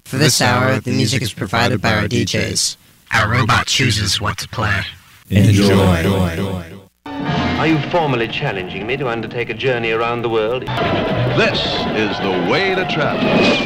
For this hour, the music is provided by our DJs. Our robot chooses what to play. Enjoy. Are you formally challenging me to undertake a journey around the world? This is the way to travel.